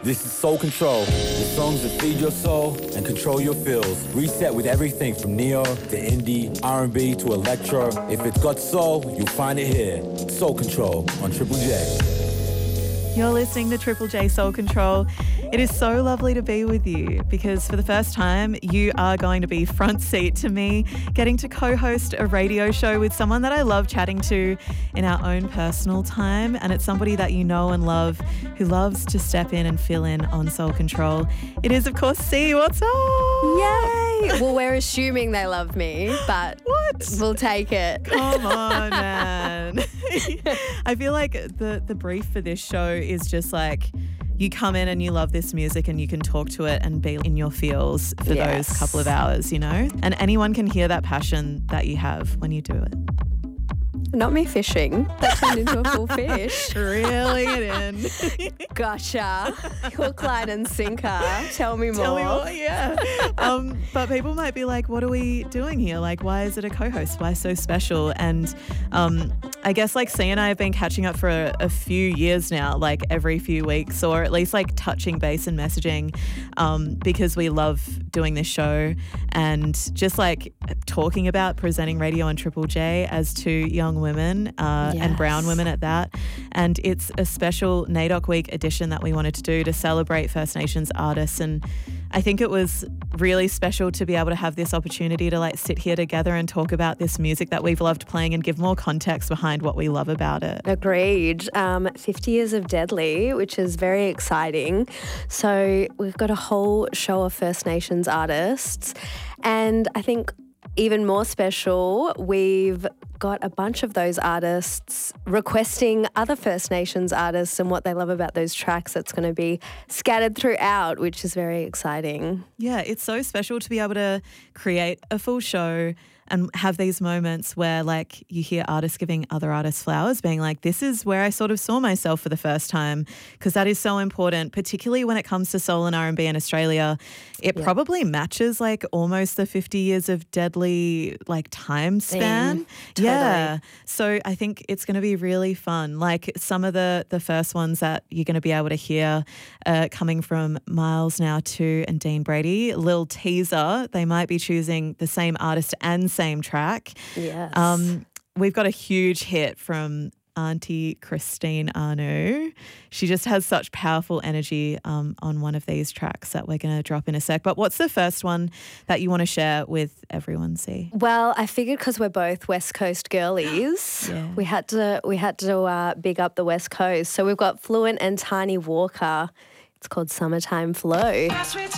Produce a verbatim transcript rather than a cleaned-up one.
This is Soul Control, the songs that feed your soul and control your feels. Reset with everything from neo to indie, R and B to electro. If it's got soul, you'll find it here. Soul Control on Triple J. You're listening to Triple J Soul Control. It is so lovely to be with you because for the first time, you are going to be front seat to me getting to co-host a radio show with someone that I love chatting to in our own personal time. And it's somebody that you know and love who loves to step in and fill in on Soul Control. It is, of course, C. What's up? Yay! Well, we're assuming they love me, but what? We'll take it. Come on, man. I feel like the, the brief for this show is just like you come in and you love this music and you can talk to it and be in your feels for Yes. those couple of hours, you know? And anyone can hear that passion that you have when you do it. Not me fishing. That turned into a full fish. Reeling it in. Gotcha. Hook, line and sinker. Tell me more. Tell me more, yeah. um, but people might be like, what are we doing here? Like, why is it a co-host? Why so special? And um, I guess like C and I have been catching up for a, a few years now, like every few weeks, or at least like touching base and messaging um, because we love doing this show and just like talking about presenting radio on Triple J as two young women uh, Yes. and brown women at that. And it's a special NAIDOC Week edition that we wanted to do to celebrate First Nations artists. And I think it was really special to be able to have this opportunity to like sit here together and talk about this music that we've loved playing and give more context behind what we love about it. Agreed. Um, fifty years of Deadly, which is very exciting. So we've got a whole show of First Nations artists. And I think even more special, we've got a bunch of those artists requesting other First Nations artists and what they love about those tracks that's going to be scattered throughout, which is very exciting. Yeah, it's so special to be able to create a full show and have these moments where like you hear artists giving other artists flowers, being like, this is where I sort of saw myself for the first time, because that is so important, particularly when it comes to soul and R and B in Australia. It Yeah. probably matches like almost the fifty years of Deadly like time span. Same. Totally. Yeah. So I think it's going to be really fun. Like some of the, the first ones that you're going to be able to hear uh, coming from Miles Now Too and Dean Brady, little teaser, they might be choosing the same artist and same track. Yes. Um, we've got a huge hit from Auntie Christine Anu. She just has such powerful energy um, on one of these tracks that we're going to drop in a sec. But what's the first one that you want to share with everyone, C? Well, I figured because we're both West Coast girlies, Yeah. we had to we had to uh, big up the West Coast. So we've got Fluent and Tiny Walker. It's called Summertime Flow.